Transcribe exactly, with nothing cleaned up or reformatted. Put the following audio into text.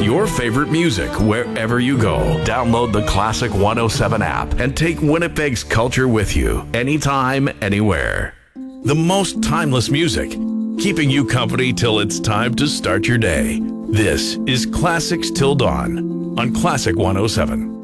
your favorite music wherever you go. Download the Classic one oh seven app and take Winnipeg's culture with you anytime, anywhere. The most timeless music, keeping you company till it's time to start your day. This is Classics Till Dawn on Classic one oh seven.